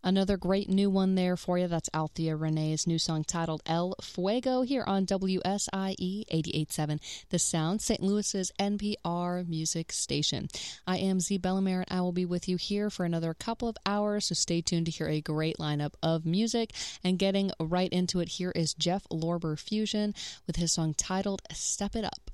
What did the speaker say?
Another great new one there for you. That's Althea Renee's new song titled El Fuego here on WSIE 88.7 The Sound, St. Louis's NPR music station. I am Z Bellamere, and I will be with you here for another couple of hours, so stay tuned to hear a great lineup of music. And getting right into it, here is Jeff Lorber Fusion with his song titled Step It Up.